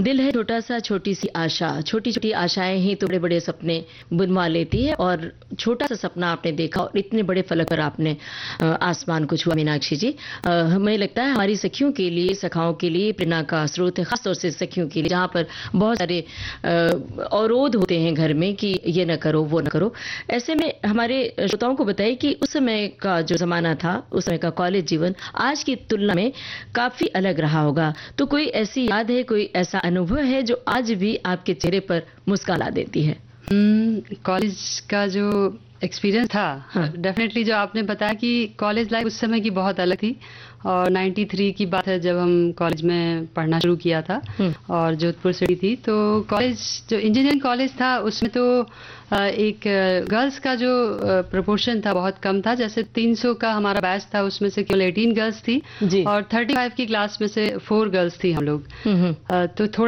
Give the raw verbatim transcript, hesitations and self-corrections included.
दिल है छोटा सा, छोटी सी आशा, छोटी छोटी आशाएं ही तो बड़े बड़े सपने बुनवा लेती है। और छोटा सा सपना आपने देखा और इतने बड़े फलक पर आपने अ, आसमान को छुआ। मीनाक्षी जी, अ, हमें लगता है हमारी सखियों के लिए, सखाओं के लिए प्रेरणा का स्रोत है, खासतौर से सखियों के लिए, जहाँ पर बहुत सारे अ, अवरोध होते हैं घर में कि ये न करो वो न करो। ऐसे में हमारे श्रोताओं को बताइए कि उस समय का जो जमाना था, उस समय का कॉलेज जीवन आज की तुलना में काफी अलग रहा होगा। तो कोई ऐसी याद है, कोई ऐसा अनुभव है जो आज भी आपके चेहरे पर मुस्कान ला देती है? कॉलेज का जो एक्सपीरियंस था, हाँ। डेफिनेटली जो आपने बताया कि कॉलेज लाइफ उस समय की बहुत अलग थी। और तिरानवे की बात है जब हम कॉलेज में पढ़ना शुरू किया था और जोधपुर सिटी थी। तो कॉलेज जो इंजीनियरिंग कॉलेज था उसमें तो एक गर्ल्स का जो प्रोपोर्शन था बहुत कम था। जैसे तीन सौ का हमारा बैच था, उसमें से केवल अठारह गर्ल्स थी जी। और पैंतीस की क्लास में से फोर गर्ल्स थी हम लोग। तो थोड़ा